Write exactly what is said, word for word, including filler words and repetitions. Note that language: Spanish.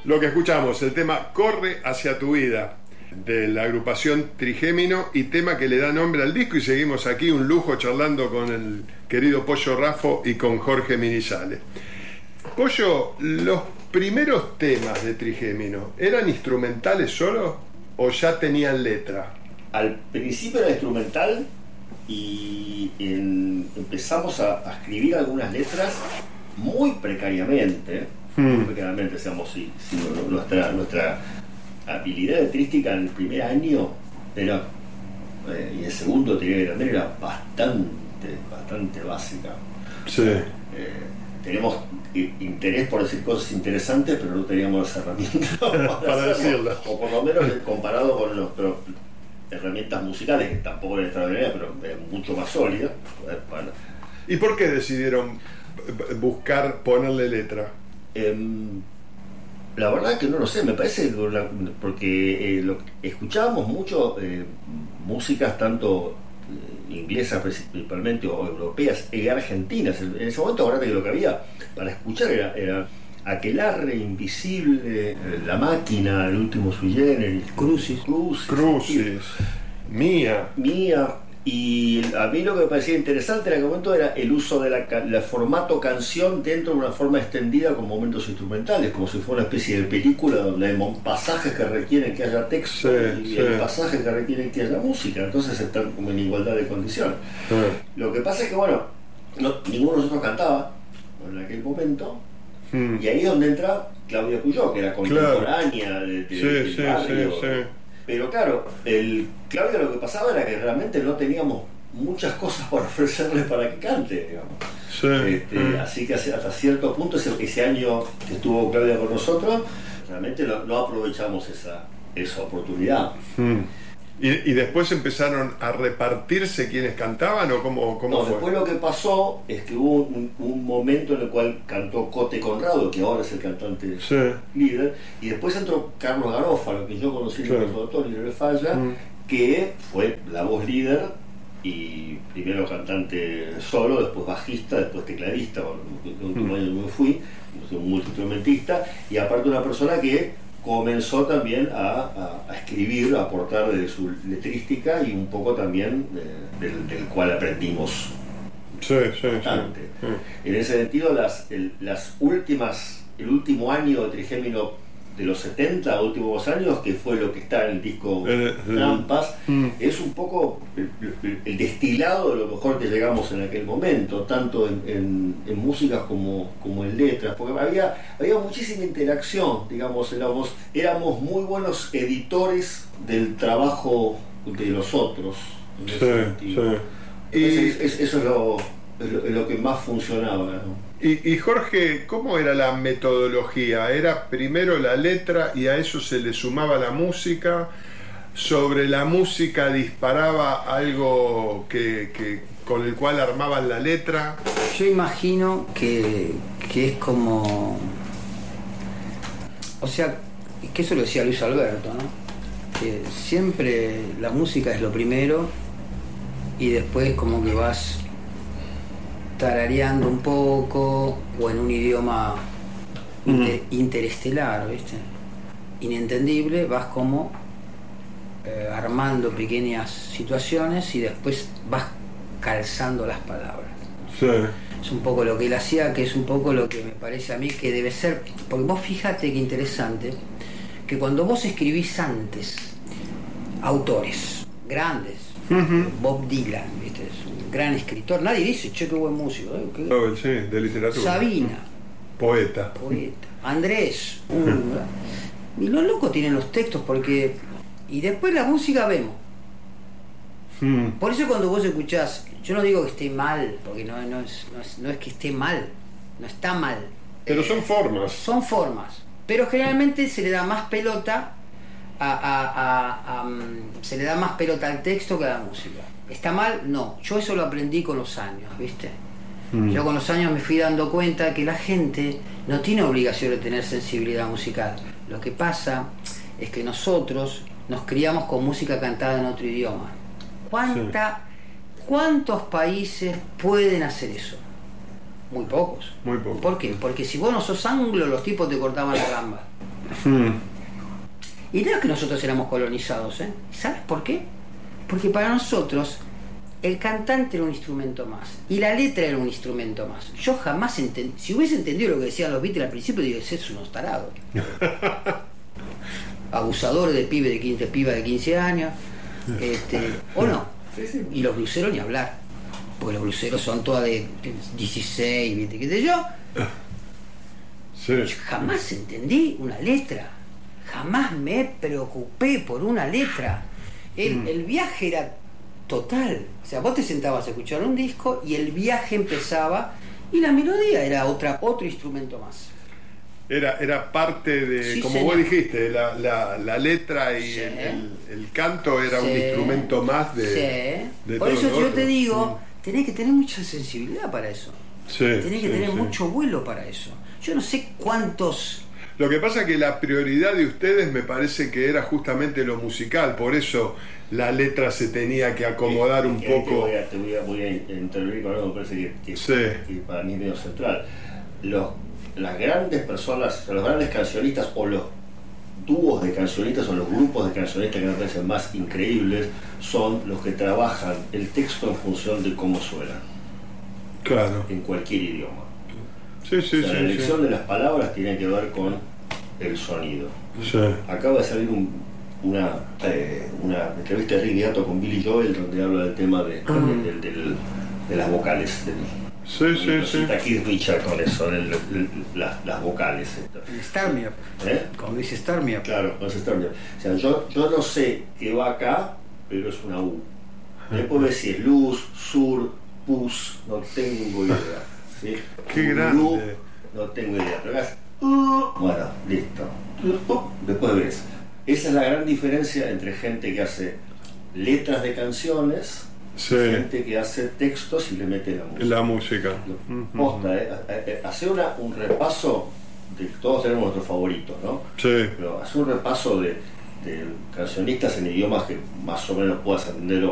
Lo que escuchamos, el tema Corre hacia tu vida, de la agrupación Trigémino, y tema que le da nombre al disco, y seguimos aquí, un lujo, charlando con el querido Pollo Raffo y con Jorge Minizales. Pollo, los primeros temas de Trigémino, ¿eran instrumentales solo o ya tenían letra? Al principio era instrumental y en, empezamos a, a escribir algunas letras muy precariamente, hmm. muy precariamente, digamos, si, si nuestra, nuestra habilidad letrística en el primer año era, eh, y el segundo también era bastante, bastante básica. Sí. Eh, tenemos interés por decir cosas interesantes, pero no teníamos las herramientas para, para decirlas. O por lo menos comparado con los pero, herramientas musicales, que tampoco eran extraordinarias, pero eh, mucho más sólidas. Bueno. ¿Y por qué decidieron buscar ponerle letra? Eh, la verdad es que no lo sé, me parece que la, porque eh, lo, escuchábamos mucho eh, músicas tanto eh, inglesas principalmente o europeas y argentinas. En ese momento, ahora que lo que había para escuchar era, era Aquelarre, Invisible, eh, La Máquina, El Último Sui Generis, Crucis, Crucis, Crucis. Mía. Mía. Y a mí lo que me parecía interesante en aquel momento era el uso del formato canción dentro de una forma extendida con momentos instrumentales, como si fuera una especie de película donde hay pasajes que requieren que haya texto, sí, y sí. hay pasajes que requieren que haya música, entonces están como en igualdad de condiciones. Sí. Lo que pasa es que, bueno, no, ninguno de nosotros cantaba en aquel momento, hmm. y ahí es donde entra Claudia Puyó, que era contemporánea, claro, de, de, sí, del sí, barrio. Sí, sí. Pero claro, el Claudia lo que pasaba era que realmente no teníamos muchas cosas para ofrecerle para que cante, digamos. Sí. Este, mm. Así que hasta cierto punto, ese, ese año que estuvo Claudia con nosotros, realmente no, no aprovechamos esa, esa oportunidad. Mm. ¿Y, ¿Y después empezaron a repartirse quienes cantaban o cómo, cómo no, fue? Después lo que pasó es que hubo un, un momento en el cual cantó Cote Conrado, que ahora es el cantante sí. líder, y después entró Carlos Garófalo, que yo conocí en sí. el conservatorio de Falla, mm. que fue la voz líder y primero cantante solo, después bajista, después tecladista, el último año me fui, un multiinstrumentista, y aparte una persona que comenzó también a, a, a escribir, a aportar de su letrística y un poco también de, del, del cual aprendimos sí, sí, bastante. Sí, sí. En ese sentido, las, el, las últimas, el último año de Trigémino de los setenta, últimos dos años, que fue lo que está en el disco eh, Trampas, eh, es un poco el, el, el destilado de lo mejor que llegamos en aquel momento, tanto en, en, en músicas como, como en letras, porque había, había muchísima interacción, digamos, éramos, éramos muy buenos editores del trabajo de los otros, en ese sí, sentido. Sí. Entonces, y es, eso es lo, es lo, es lo que más funcionaba, ¿no? Y, y Jorge, ¿cómo era la metodología? ¿Era primero la letra y a eso se le sumaba la música? ¿Sobre la música disparaba algo que, que, con el cual armaban la letra? Yo imagino que, que es como... O sea, que eso lo decía Luis Alberto, ¿no? Que siempre la música es lo primero y después como que vas tarareando un poco o en un idioma inter, mm. interestelar, ¿viste? Inentendible, vas como eh, armando pequeñas situaciones y después vas calzando las palabras. Sí. Es un poco lo que él hacía, que es un poco lo que me parece a mí que debe ser, porque vos fíjate que interesante, que cuando vos escribís antes autores grandes, uh-huh. Bob Dylan, ¿viste? Es un gran escritor, nadie dice, che, qué buen músico, ¿eh? ¿Qué? Oh, sí, de literatura. Sabina, poeta. Poeta. Andrés, un, y los locos tienen los textos porque, y después la música vemos. Hmm. Por eso cuando vos escuchás, yo no digo que esté mal, porque no, no, es, no, es, no es que esté mal, no está mal. Pero son formas. Son formas, pero generalmente se le da más pelota a, a, a, a, a se le da más pelota al texto que a la música. ¿Está mal? No. Yo eso lo aprendí con los años, ¿viste? Mm. Yo con los años me fui dando cuenta que la gente no tiene obligación de tener sensibilidad musical. Lo que pasa es que nosotros nos criamos con música cantada en otro idioma. ¿Cuánta, sí. ¿Cuántos países pueden hacer eso? Muy pocos. Muy pocos. ¿Por qué? Porque si vos no sos anglo, los tipos te cortaban la gamba. Hmm. Y no es que nosotros éramos colonizados, ¿eh? ¿Sabes por qué? Porque para nosotros el cantante era un instrumento más y la letra era un instrumento más. Yo jamás entendí, si hubiese entendido lo que decían los Beatles al principio, digo, ese es unos tarados. Abusadores de pibe de quince, piba de quince años, este, o no. Y los bluseros ni hablar, porque los bluseros son todas de dieciséis, ¿viste? ¿Qué sé yo? Sí. Yo jamás entendí una letra, jamás me preocupé por una letra. El, mm. el viaje era total, o sea, vos te sentabas a escuchar un disco y el viaje empezaba y la melodía era otra, otro instrumento más. Era, era parte de, sí, como señor. Vos dijiste, la, la, la letra y sí. el, el, el canto era sí. un instrumento más de, sí. de Por todo eso lo yo otro. te digo, sí. tenés que tener mucha sensibilidad para eso. Sí, tenés que sí, tener sí. mucho vuelo para eso. Yo no sé cuántos... Lo que pasa es que la prioridad de ustedes me parece que era justamente lo musical, por eso la letra se tenía que acomodar sí, un que poco. Te voy, a, te voy, a, voy a intervenir con algo que me parece que, que, sí. que para mí es medio central. Los, las grandes personas, los grandes cancionistas o los dúos de cancionistas o los grupos de cancionistas que me parecen más increíbles son los que trabajan el texto en función de cómo suena. Claro. En cualquier idioma. Sí, sí, o sea, sí, la elección sí. de las palabras tiene que ver con el sonido. Sí. Acaba de salir un, una, eh, una entrevista de Rick Beato con Billy Joel donde habla del tema de, mm. de, de, de, de las vocales. Del, sí, sí, sí. Cita Keith Richards con eso, el, el, el, las, las vocales. Starmier. ¿Eh? Como dice Starmier. Claro, con Starmier. O sea, yo, yo no sé qué va acá, pero es una U. Después ves si es luz, sur, pus, no tengo idea. ¿Sí? Qué Luz, grande. no tengo idea. Pero acá es, uh, bueno, listo. Uh, después ves. Esa es la gran diferencia entre gente que hace letras de canciones sí. y gente que hace textos y le mete la música. La música. Posta, ¿eh? Hacer una, un repaso de todos tenemos nuestros favoritos, ¿no? Sí. Pero hacer un repaso de, de cancionistas en idiomas que más o menos puedas entender